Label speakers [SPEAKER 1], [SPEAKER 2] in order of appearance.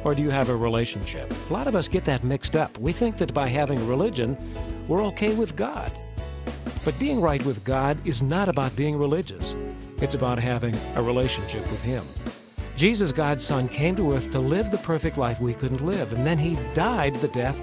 [SPEAKER 1] Or do you have a relationship? A lot of us get that mixed up. We think that by having a religion, we're okay with God. But being right with God is not about being religious. It's about having a relationship with Him. Jesus, God's Son, came to earth to live the perfect life we couldn't live, and then He died the death